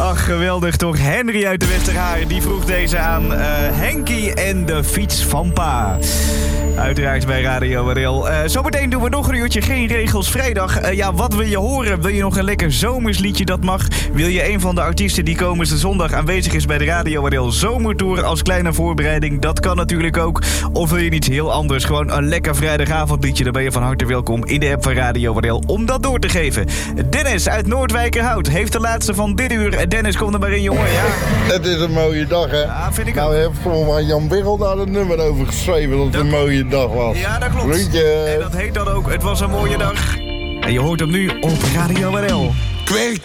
Ach, geweldig toch. Henry uit de Westerhaar, die vroeg deze aan Henkie en de fiets van pa. Uiteraard bij Radio Warel. Zometeen doen we nog een uurtje Geen Regels Vrijdag. Wat wil je horen? Wil je nog een lekker zomersliedje? Dat mag. Wil je een van de artiesten die komende zondag aanwezig is bij de Radio Warel Zomertour als kleine voorbereiding? Dat kan natuurlijk ook. Of wil je iets heel anders? Gewoon een lekker vrijdagavondliedje. Dan ben je van harte welkom in de app van Radio Warel om dat door te geven. Dennis uit Noordwijkerhout heeft de laatste van dit uur. Dennis, kom er maar in, jongen. Ja. Het is een mooie dag, hè? Ja, vind ik ook. Nou, heeft gewoon maar Jan Birrel daar het nummer over geschreven dat het een mooie dag was. Ja, dat klopt. Groentje. En dat heet dan ook Het was een mooie dag. En je hoort hem nu op Radio Warel.